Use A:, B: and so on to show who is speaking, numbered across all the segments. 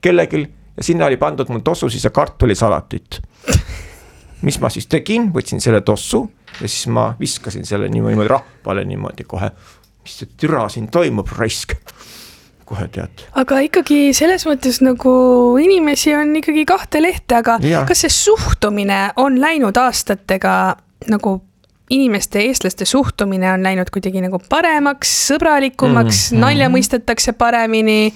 A: kellegil ja sinna oli pandud mul tossu siis kartulisalatit. Mis ma siis tegin, võtsin selle tossu ja siis ma viskasin selle niimoodi rahvale niimoodi kohe, mis see türa siin toimub, raisk. Kohe tead.
B: Aga ikkagi selles mõttes nagu inimesi on ikkagi 2 lehte, aga kas see suhtumine on läinud aastatega nagu inimeste, eestlaste suhtumine on läinud kuidagi nagu paremaks, sõbralikumaks, nalja mõistetakse paremini?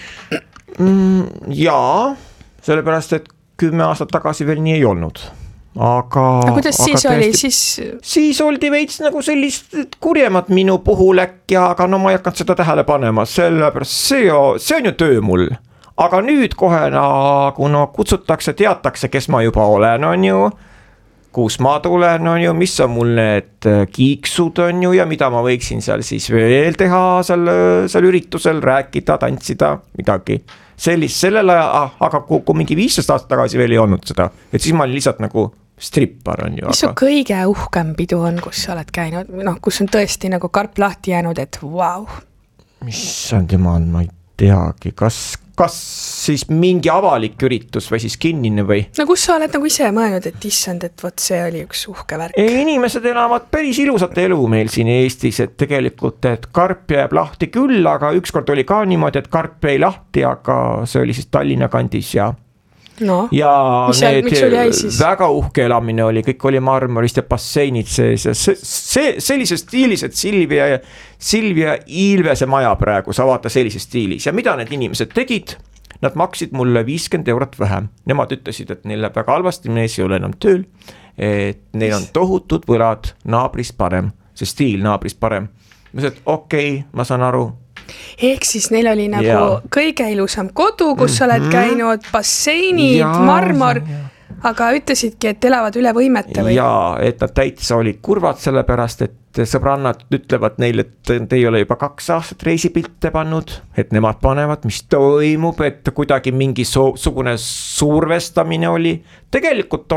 B: Jaa,
A: sellepärast, et 10 aastat tagasi veel nii ei olnud. Aga
B: kuidas siis oli?
A: Siis oldi veits nagu sellist kurjemat minu puhul äkki, aga no ma ei hakanud seda tähele panema, sellepärast see on ju töö mul. Aga nüüd kohe nagu kutsutakse, teatakse, kes ma juba olen, on ju, kus ma tulen, on ju, mis on mul need kiiksud, on ju, ja mida ma võiksin seal siis veel teha seal üritusel, rääkida, tantsida, midagi. Sellel ajal, aga kui mingi 15 aastat tagasi veel ei olnud seda, et siis ma olin lihtsalt nagu strippar on ju.
B: Mis su kõige uhkem pidu on, kus sa oled käinud, kus on tõesti nagu karp lahti jäänud, et vau.
A: Mis on jumal, ma ei teagi, kas siis mingi avalik üritus või siis kinnine või?
B: No kus sa oled nagu ise mõelnud, et issand, et võt see oli üks uhke värk?
A: Inimesed elavad päris ilusat elu meil siin Eestis, et tegelikult, et karp jääb lahti küll, aga ükskord oli ka niimoodi, et karp jäi lahti, aga see oli siis Tallinna kandis ja ja
B: miks sul jäi siis?
A: Väga uhke elamine oli, kõik oli marmorist ja basseinid sees ja sellises stiilis, et Silvia Ilvese maja praegu, sa vaata sellises stiilis ja mida need inimesed tegid, nad maksid mulle 50 eurot vähem, nemad ütlesid, et neil läheb väga halvasti, mees ei ole enam tööl, et neil on tohutud võlad, naabrist parem, see stiil naabrist parem, ma ütlesin, et okei, ma saan aru.
B: Ehk siis neil oli nagu kõige ilusam kodu, kus sa oled käinud, basseinid, marmor, aga ütlesidki, et elavad üle võimete või?
A: Jaa, et nad täitsa olid kurvad sellepärast, et sõbrannad ütlevad neile, et te ei ole juba 2 aastat reisipilte pannud, et nemad panevad, mis toimub, et kuidagi mingi sugune survestamine oli. Tegelikult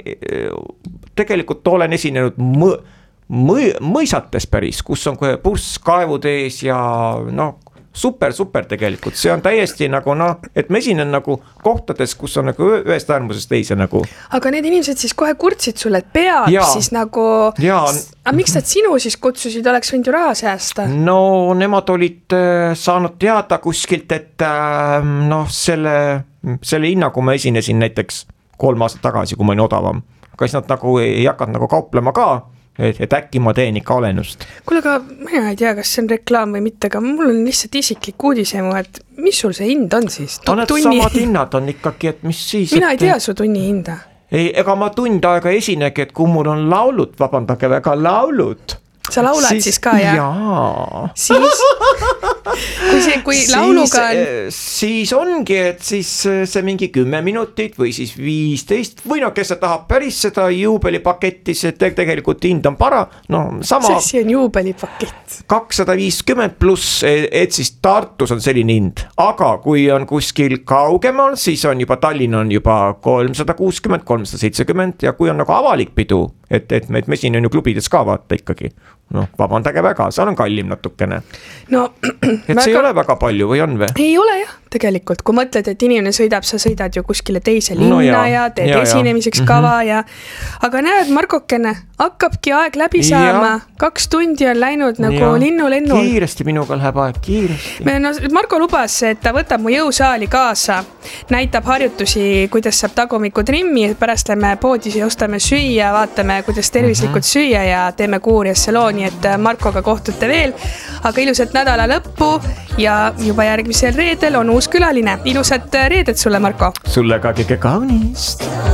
A: olen esinenud mõisates päris, kus on kohe buss kaevud ees ja super tegelikult, see on täiesti nagu et ma esinen nagu kohtades, kus on nagu ühest äärmusest teise nagu.
B: Aga need inimesed siis kohe kurtsid sulle, et peab siis nagu, aga miks nad sinu siis kutsusid, oleks võinud ju raha säästa?
A: No nemad olid saanud teada kuskilt, et selle hinna, kui ma esinesin näiteks 3 aastat tagasi, kui ma olin odavam, aga siis nad nagu ei hakanud nagu kauplema ka, et äkki ma teen ikka olenust.
B: Kuule, aga ma ei tea, kas see on reklaam või mitte, aga mul on lihtsalt isiklik uudisemu, et mis sul see hind on siis?
A: Need samad hinnad on ikkagi, et mis siis?
B: Mina ei tea su tunni hinda.
A: Ei, ega ma tund aega esinegi, et kui mul on laulud, vabandage väga, laulud.
B: Sa laulad siis ka, jah?
A: Jaa.
B: Kui lauluga on...
A: Siis ongi, et siis see mingi 10 minutit või siis 15 või kes tahab päris seda juubelipaketti, see tegelikult hind on sama...
B: See on juubelipakett.
A: 250 pluss, et siis Tartus on selline hind, aga kui on kuskil kaugemal, siis on juba Tallinn on juba 360, 370 ja kui on nagu avalik pidu, et me siin on ju klubides ka vaata ikkagi. Vabandage väga, see on kallim natukene. Et see ei ole väga palju või on või?
B: Ei ole jah, tegelikult. Kui mõtled, et inimene sõidab, sa sõidad ju kuskile teise linna ja teed esinemiseks kava ja... Aga näed, Markokene, hakkabki aeg läbi saama. 2 tundi on läinud nagu linnulennul.
A: Kiiresti minuga läheb aeg, kiiresti.
B: Marko lubas, et ta võtab mu jõusaali kaasa, näitab harjutusi, kuidas saab tagumiku trimmi, pärast lähme poodis ja ostame süüa, vaatame, kuidas tervislikult süüa ja teeme Kuurias Salooni, et Markoga kohtute veel, aga ilusat nädala lõppu ja juba järgmisel reedel on uus külaline. Ilusat reedet sulle, Marko!
A: Sulle ka kõige kaunist!